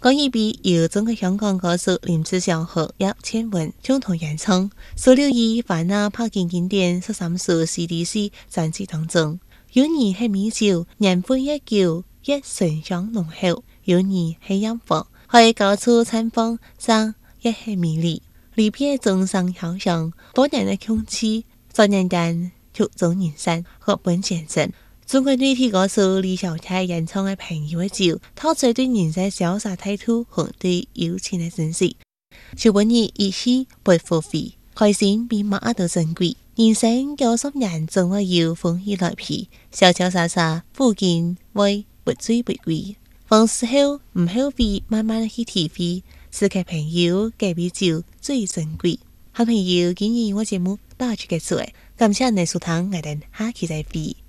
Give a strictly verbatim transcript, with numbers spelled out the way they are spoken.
講一比由中國香港歌手林子祥和葉倩文共同演唱，收錄於華納拍景經典十三首 C D C 專輯當中。有你係美酒，年份一舊，一醇香濃厚；有你係音符，可以高處綻放，上一係美麗。離別中上遙想，多年的空氣，少年間曲終人散，各奔前程。中國女體歌手李小泰演唱嘅《朋友的酒》，透出對人生瀟灑態度和對友情的珍惜。小本兒一起不付費，開心比乜嘢都珍貴。人生九十年總會有風雨來襲，瀟瀟灑灑，附近會不醉不歸。放肆後唔後悔，慢慢去體會，是個朋友給比酒最珍貴。好朋友，今日我節目到此結束，感謝你收聽，我哋下期再會。